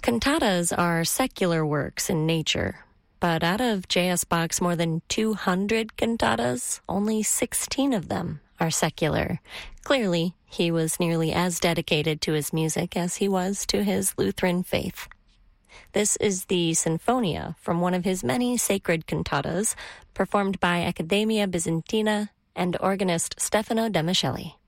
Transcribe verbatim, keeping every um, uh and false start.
Cantatas are secular works in nature, but out of J S. Bach's more than two hundred cantatas, only sixteen of them are secular. Clearly, he was nearly as dedicated to his music as he was to his Lutheran faith. This is the Sinfonia from one of his many sacred cantatas, performed by Accademia Bizantina and organist Stefano De Micheli.